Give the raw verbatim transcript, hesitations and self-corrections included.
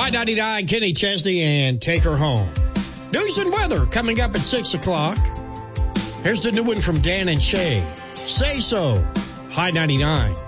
High ninety-nine, Kenny Chesney and Take Her Home. News and weather coming up at six o'clock. Here's the new one from Dan and Shay. Say So, High ninety-nine.